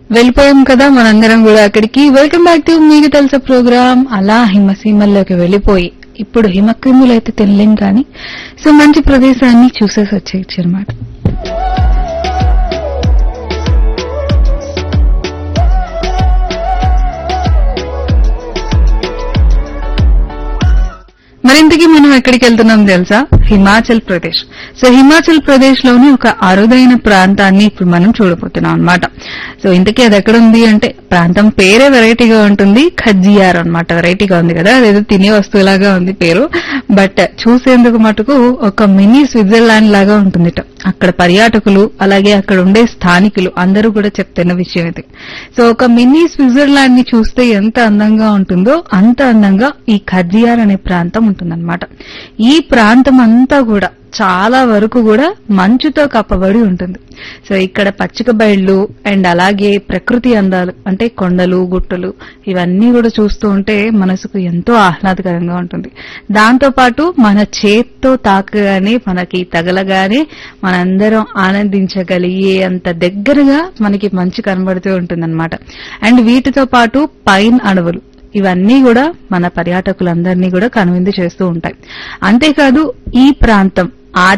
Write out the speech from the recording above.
వెళ్ళిపోయాం కదా మనందరం కూడా అక్కడికి. వెల్కమ్ బ్యాక్ టు మీకు తెలుసా ప్రోగ్రామ్. అలా హిమసీమల్లోకి వెళ్ళిపోయి ఇప్పుడు హిమక్రిములు అయితే తినలేం కానీ సో మంచి ప్రదేశాన్ని చూసేసి వచ్చేయచ్చు అనమాట. మరింతకీ మనం ఎక్కడికి వెళ్తున్నాం తెలుసా? హిమాచల్ ప్రదేశ్. సో హిమాచల్ ప్రదేశ్ లోని ఒక అరుదైన ప్రాంతాన్ని ఇప్పుడు మనం చూడబోతున్నాం అనమాట. సో ఇంతకీ అది ఎక్కడ ఉంది అంటే ప్రాంతం పేరే వెరైటీగా ఉంటుంది, ఖజ్జియార్ అనమాట. వెరైటీగా ఉంది కదా, అదేదో తినే వస్తువులాగా ఉంది పేరు, బట్ చూసేందుకు మటుకు ఒక మినీ స్విట్జర్లాండ్ లాగా ఉంటుంది. అక్కడ పర్యాటకులు అలాగే అక్కడ ఉండే స్థానికులు అందరూ కూడా చెప్తున్న విషయం ఇది. సో ఒక మినీ స్విట్జర్లాండ్ ని చూస్తే ఎంత అందంగా ఉంటుందో అంత అందంగా ఈ ఖజ్జియార్ అనే ప్రాంతం ఉంటుందన్నమాట. ఈ ప్రాంతం అంతా కూడా చాలా వరకు కూడా మంచుతో కప్పబడి ఉంటుంది. సో ఇక్కడ పచ్చిక బయళ్లు అండ్ అలాగే ప్రకృతి అందాలు అంటే కొండలు గుట్టలు ఇవన్నీ కూడా చూస్తూ ఉంటే మనసుకు ఎంతో ఆహ్లాదకరంగా ఉంటుంది. దాంతో పాటు మన చేత్తో తాకగానే మనకి తగలగానే మనందరం ఆనందించగలిగే అంత దగ్గరగా మనకి మంచు కనబడుతూ ఉంటుందన్నమాట. అండ్ వీటితో పాటు పైన్ అడవులు ఇవన్నీ కూడా మన పర్యాటకులందరినీ కూడా కనువిందు చేస్తూ ఉంటాయి. అంతేకాదు ఈ ప్రాంతం